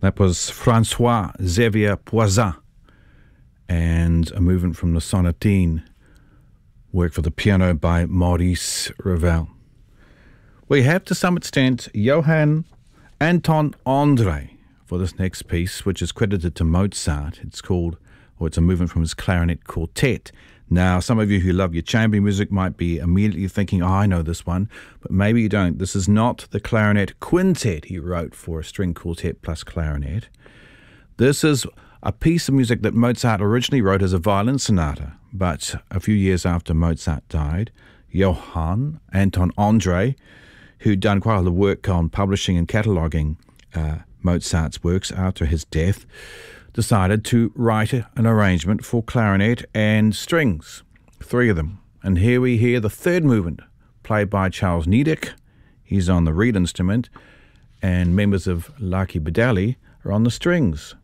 That was Francois Xavier Poisson and a movement from the Sonatine, work for the piano by Maurice Ravel. We have to some extent Johann Anton Andre for this next piece, which is credited to Mozart. It's a movement from his clarinet quartet. Now, some of you who love your chamber music might be immediately thinking, oh, I know this one, but maybe you don't. This is not the clarinet quintet he wrote for a string quartet plus clarinet. This is a piece of music that Mozart originally wrote as a violin sonata, but a few years after Mozart died, Johann Anton Andre, who'd done quite a lot of work on publishing and cataloguing Mozart's works after his death, decided to write an arrangement for clarinet and strings, 3 of them. And here we hear the third movement, played by Charles Niedek. He's on the reed instrument, and members of Lucky Bedali are on the strings.